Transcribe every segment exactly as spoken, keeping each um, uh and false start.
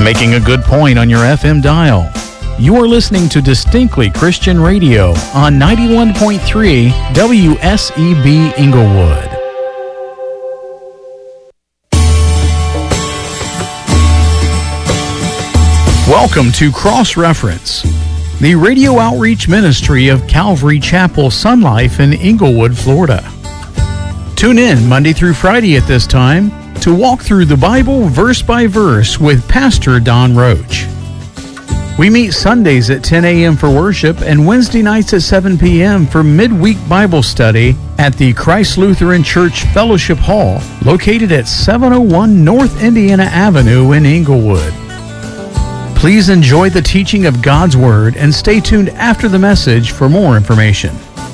making a good point on your F M dial. You are listening to Distinctly Christian Radio on ninety-one point three W S E B Inglewood. Welcome to Cross Reference, the radio outreach ministry of Calvary Chapel Sun Life in Inglewood, Florida. Tune in Monday through Friday at this time to walk through the Bible verse by verse with Pastor Don Roach. We meet Sundays at ten a.m. for worship and Wednesday nights at seven p.m. for midweek Bible study at the Christ Lutheran Church Fellowship Hall, located at seven oh one North Indiana Avenue in Inglewood. Please enjoy the teaching of God's Word and stay tuned after the message for more information.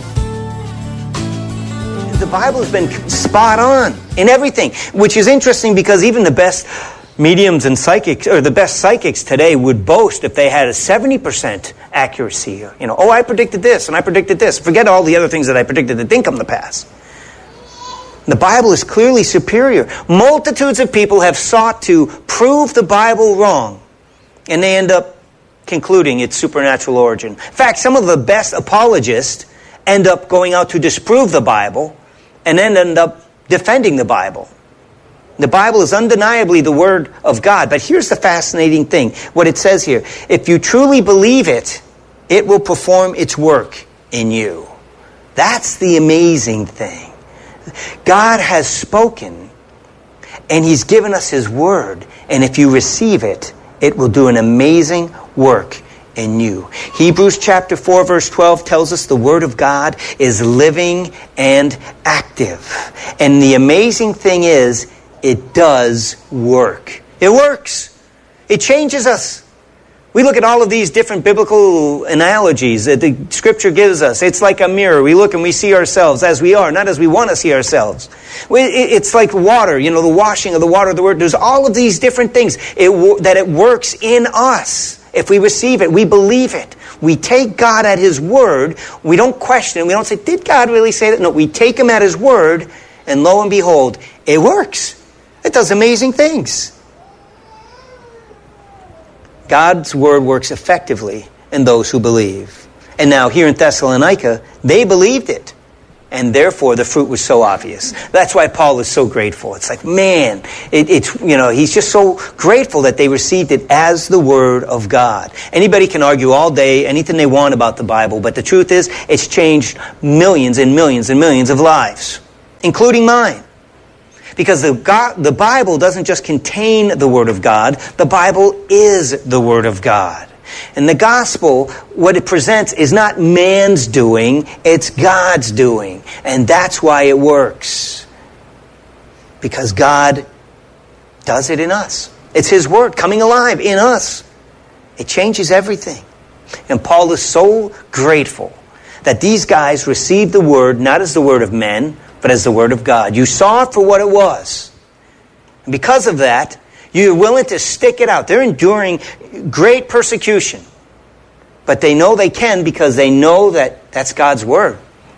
The Bible has been spot on in everything, which is interesting because even the best mediums and psychics, or the best psychics today, would boast if they had a seventy percent accuracy. You know, oh, I predicted this and I predicted this. Forget all the other things that I predicted that didn't come to pass. The Bible is clearly superior. Multitudes of people have sought to prove the Bible wrong, and they end up concluding its supernatural origin. In fact, some of the best apologists end up going out to disprove the Bible and then end up defending the Bible. The Bible is undeniably the Word of God. But here's the fascinating thing, what it says here. If you truly believe it, it will perform its work in you. That's the amazing thing. God has spoken, and He's given us His Word. And if you receive it, it will do an amazing work in you. Hebrews chapter four verse twelve tells us the Word of God is living and active. And the amazing thing is, it does work. It works. It changes us. We look at all of these different biblical analogies that the Scripture gives us. It's like a mirror. We look and we see ourselves as we are, not as we want to see ourselves. It's like water, you know, the washing of the water of the Word. There's all of these different things it, that it works in us. If we receive it, we believe it. We take God at His Word. We don't question it. We don't say, did God really say that? No, we take Him at His Word, and lo and behold, it works. It does amazing things. God's Word works effectively in those who believe. And now here in Thessalonica, they believed it. And therefore, the fruit was so obvious. That's why Paul is so grateful. It's like, man, it, it's, you know, he's just so grateful that they received it as the Word of God. Anybody can argue all day, anything they want about the Bible, but the truth is, it's changed millions and millions and millions of lives, including mine. Because the, God, the Bible doesn't just contain the Word of God, the Bible is the Word of God. And the gospel, what it presents is not man's doing, it's God's doing. And that's why it works. Because God does it in us. It's His Word coming alive in us. It changes everything. And Paul is so grateful that these guys received the Word not as the Word of men, but as the Word of God. You saw it for what it was. And because of that, you're willing to stick it out. They're enduring great persecution. But they know they can because they know that that's God's Word.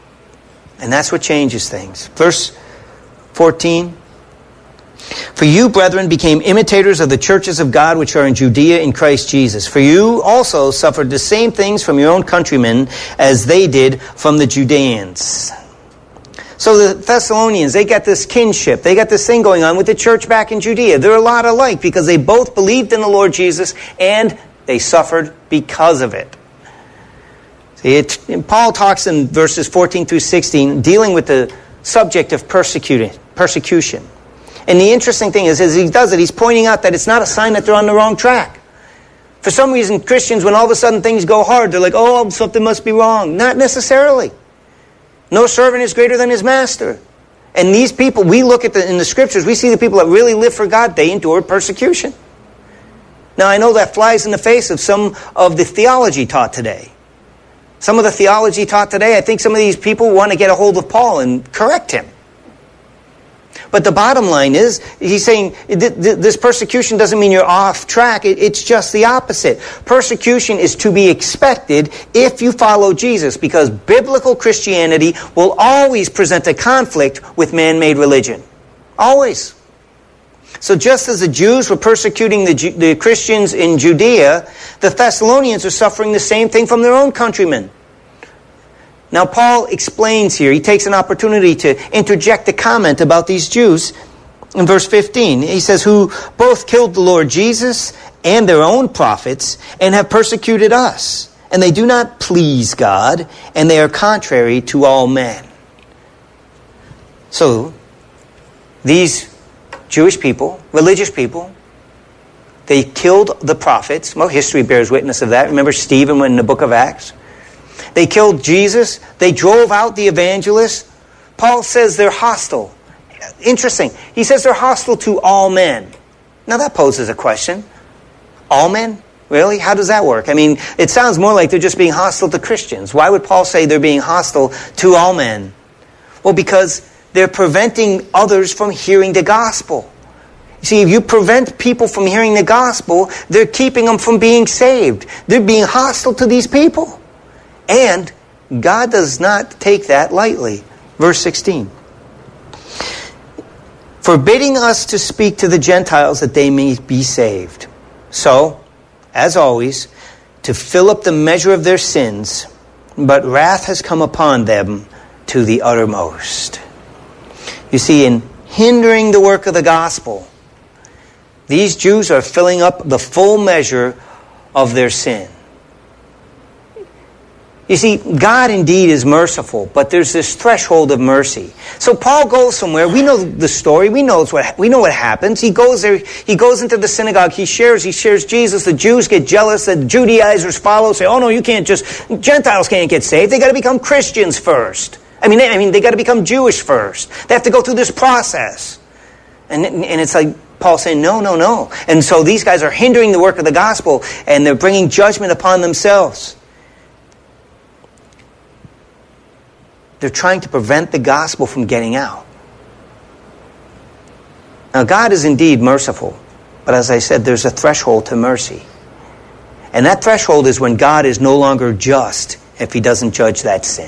And that's what changes things. Verse fourteen. For you, brethren, became imitators of the churches of God which are in Judea in Christ Jesus. For you also suffered the same things from your own countrymen as they did from the Judeans. So the Thessalonians, they got this kinship. They got this thing going on with the church back in Judea. They're a lot alike because they both believed in the Lord Jesus and they suffered because of it. See, it and Paul talks in verses fourteen through sixteen, dealing with the subject of persecuting, persecution. And the interesting thing is, as he does it, he's pointing out that it's not a sign that they're on the wrong track. For some reason, Christians, when all of a sudden things go hard, they're like, oh, something must be wrong. Not necessarily. No servant is greater than his master. And these people, we look at the in the Scriptures, we see the people that really live for God, they endured persecution. Now, I know that flies in the face of some of the theology taught today. Some of the theology taught today, I think some of these people want to get a hold of Paul and correct him. But the bottom line is, he's saying this persecution doesn't mean you're off track. It's just the opposite. Persecution is to be expected if you follow Jesus, because biblical Christianity will always present a conflict with man-made religion. Always. So just as the Jews were persecuting the, Ju- the Christians in Judea, the Thessalonians are suffering the same thing from their own countrymen. Now Paul explains here, he takes an opportunity to interject a comment about these Jews in verse fifteen. He says, who both killed the Lord Jesus and their own prophets and have persecuted us. And they do not please God, and they are contrary to all men. So, these Jewish people, religious people, they killed the prophets. Well, history bears witness of that. Remember Stephen in the book of Acts? They killed Jesus. They drove out the evangelists. Paul says they're hostile. Interesting. He says they're hostile to all men. Now that poses a question. All men? Really? How does that work? I mean, it sounds more like they're just being hostile to Christians. Why would Paul say they're being hostile to all men? Well, because they're preventing others from hearing the gospel. You see, if you prevent people from hearing the gospel, they're keeping them from being saved. They're being hostile to these people. And God does not take that lightly. Verse sixteen. Forbidding us to speak to the Gentiles that they may be saved. So, as always, to fill up the measure of their sins, but wrath has come upon them to the uttermost. You see, in hindering the work of the gospel, these Jews are filling up the full measure of their sin. You see, God indeed is merciful, but there's this threshold of mercy. So Paul goes somewhere. We know the story. We know what we know what happens. He goes there. He goes into the synagogue. He shares. He shares Jesus. The Jews get jealous. The Judaizers follow. Say, "Oh no, you can't just Gentiles can't get saved. They got to become Christians first. I mean, they, I mean, they got to become Jewish first. They have to go through this process." And and it's like Paul saying, "No, no, no." And so these guys are hindering the work of the gospel, and they're bringing judgment upon themselves. They're trying to prevent the gospel from getting out. Now, God is indeed merciful. But as I said, there's a threshold to mercy. And that threshold is when God is no longer just if He doesn't judge that sin.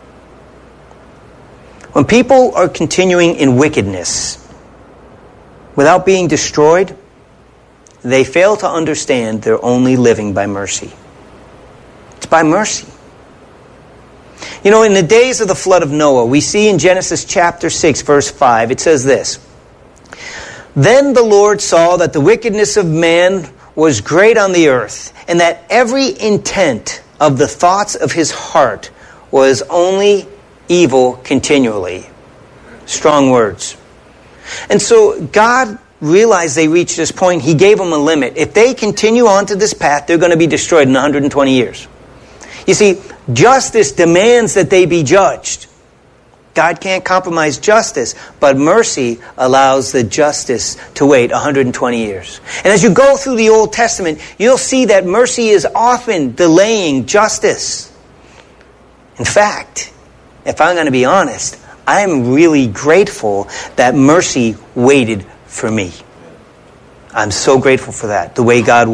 When people are continuing in wickedness without being destroyed, they fail to understand they're only living by mercy. It's by mercy. You know, in the days of the flood of Noah, we see in Genesis chapter six, verse five, it says this. Then the Lord saw that the wickedness of man was great on the earth, and that every intent of the thoughts of his heart was only evil continually. Strong words. And so God realized they reached this point. He gave them a limit. If they continue on to this path, they're going to be destroyed in one hundred twenty years. You see, justice demands that they be judged. God can't compromise justice, but mercy allows the justice to wait one hundred twenty years. And as you go through the Old Testament, you'll see that mercy is often delaying justice. In fact, if I'm going to be honest, I'm really grateful that mercy waited for me. I'm so grateful for that, the way God